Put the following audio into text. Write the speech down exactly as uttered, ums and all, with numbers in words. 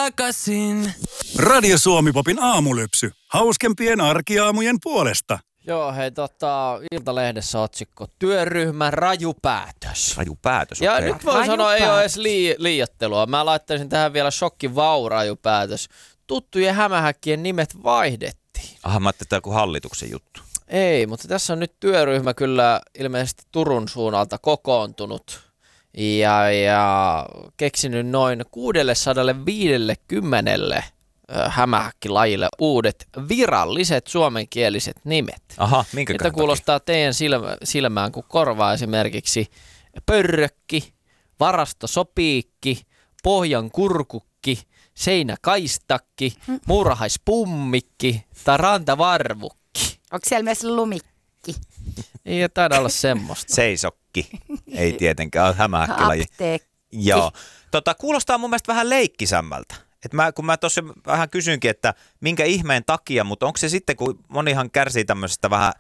takaisin. Radio Suomi-popin aamulypsy. Hauskempien arkiaamujen puolesta. Joo, hei tota, Iltalehdessä otsikko. Työryhmän raju päätös. Raju päätös, Ja okei. nyt voin Raju sanoa, ei ole päätös. edes lii, liiottelua. Mä laittaisin tähän vielä shokki vau raju päätös. Tuttujen hämähäkkien nimet vaihdettiin. Aha, mä ajattelin, että joku hallituksen juttu. Ei, mutta tässä on nyt työryhmä kyllä ilmeisesti Turun suunnalta kokoontunut ja, ja keksinyt noin kuusisataaviisikymmentä hämähäkkilajille uudet viralliset suomenkieliset nimet. Aha, minkä Mitä kuulostaa teidän silmä, silmään kuin korvaa esimerkiksi pörrökki, varastosopiikki, pohjan kurkukki, seinäkaistakki, muurahaispummikki tai rantavarvukki. Onko siellä myös lumikki? Ei taida olla semmoista. Seisokki. Ei tietenkään, on hämähäkkilaji. Apteekki. Joo. Tota, kuulostaa mun mielestä vähän leikkisämmältä. Et mä, kun mä tuossa vähän kysynkin, että minkä ihmeen takia, mutta onko se sitten, kun monihan kärsii tämmöisestä vähän